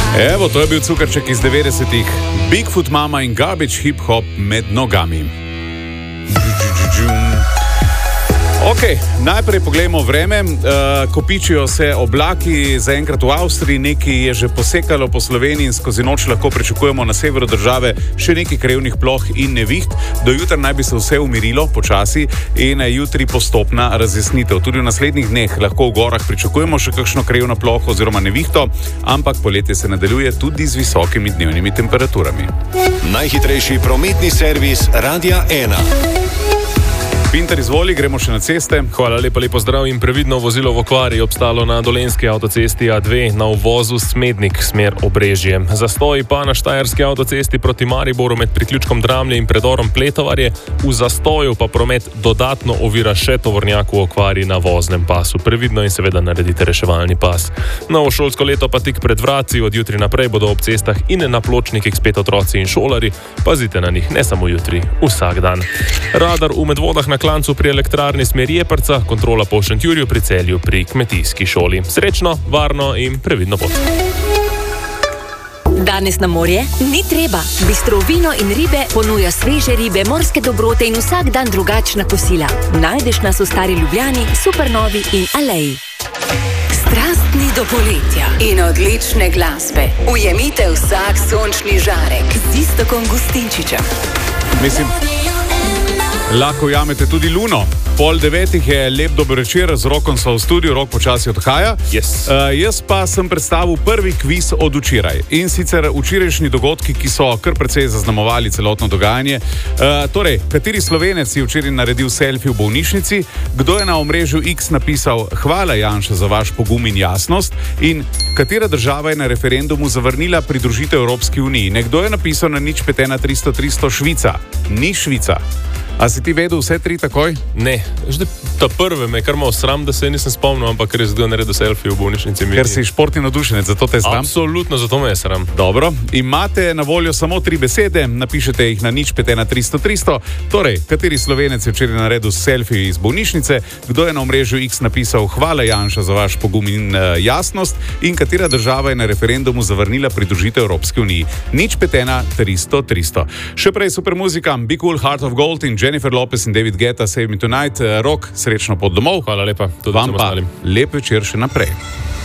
Evo, to je bil cukrček iz 90-ih. Bigfoot Mama in Garbage Hip Hop med nogami. Ok, najprej pogledamo vreme. Kopičijo se oblaki, zaenkrat v Avstriji, nekaj je že posekalo po Sloveniji in skozi noč lahko pričakujemo na severu države še nekaj krajevnih ploh in neviht. Do jutra naj bi se vse umirilo počasi in jutri postopna razjasnitev. Tudi v naslednjih dneh lahko v gorah pričakujemo še kakšno krajevno ploho oziroma nevihto, ampak poletje se nadaljuje tudi z visokimi dnevnimi temperaturami. Najhitrejši prometni servis Radia 1. Pinter, izvoli, gremo še na ceste. Hvala lepa, lepo zdrav in previdno. Vozilo v okvari obstalo na dolenjski avtocesti A2 na uvozu Smednik, smer Obrežje. Zastoji pa na štajerski avtocesti proti Mariboru med priključkom Dramlje in predorom Pletovarje. V zastoju pa promet dodatno ovira še tovornjak v okvari na voznem pasu. Previdno in seveda naredite reševalni pas. Novo šolsko leto pa tik pred vrati, od jutri naprej bodo ob cestah in na pločnikih spet otroci in šolari. Pazite na njih, ne samo jutri, vsak dan. Radar v Medvodah na Klancu pri elektrarni smer Jeprca, kontrola po Šentjurju pri Celju pri kmetijski šoli. Srečno, varno in previdno pot. Danes na morje ni treba. Bistro vino in ribe ponuja sveže ribe, morske dobrote in vsak dan drugačna kosila. Najdeš nas v Stari Ljubljani, Supernovi in Aleji. Strastni do poletja in odlične glasbe. Ujemite vsak sončni žarek z Iztokom Gustinčičem. Mislim, lahko jamete tudi luno. 8:30 je lep dober večer, z Rokom so v studiu, Rok počasi odhaja. Yes. Jaz pa sem predstavil prvi kviz od včeraj. In sicer včerajšnji dogodki, ki so kar precej zaznamovali celotno dogajanje. Torej, kateri Slovenec je včeraj naredil selfie v bolnišnici? Kdo je na omrežju X napisal "Hvala Janša za vaš pogum in jasnost"? In katera država je na referendumu zavrnila pridružitev Evropski uniji? Nekdo je napisal na 051 300 Švica. Ni Švica. A si ti vedel vse tri takoj? Ne, že ta prve me kar malo sram, da se nisem spomnil, ampak res kdo je naredil selfie v bolnišnici. Ker si športni navdušenec, zato te sram? Absolutno, zato me je sram. Dobro, imate na voljo samo 3 besede, napišete jih na 051 300 300. Torej, kateri Slovenec je včeraj naredil selfie iz bolnišnice? Kdo je na omrežju X napisal "Hvala Janša za vaš pogum in jasnost"? In katera država je na referendumu zavrnila pridružitev Evropski uniji? 051 300 300. Še prej super muzika, Be Cool, Heart of Gold in Jennifer Lopez in David Guetta, Save Me Tonight. Rok, srečno pot domov. Hvala lepa. Vam pa lep večer še naprej.